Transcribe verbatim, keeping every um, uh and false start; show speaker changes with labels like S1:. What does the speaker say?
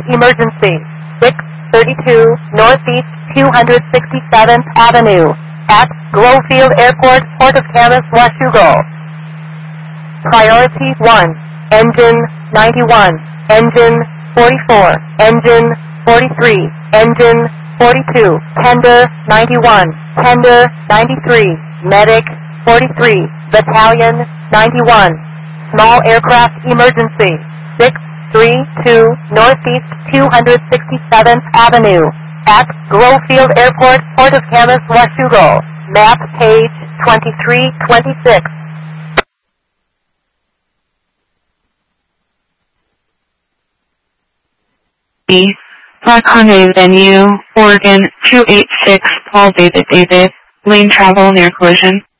S1: emergency. six thirty-two Northeast two hundred sixty-seventh Avenue at Glowfield Airport, Port of Camas, Washougal. Priority one, engine ninety-one, engine forty-four, engine forty-three, engine forty-two, tender ninety-one, tender ninety-three, medic forty-three, battalion ninety-one. Small aircraft emergency. six thirty-two Northeast two hundred sixty-seventh Avenue at Glowfield Airport, Port of Camas, Washougal. Map page twenty-three twenty-six.
S2: Black Honey Venue, Oregon, two eight six, Paul David David, lane travel near collision.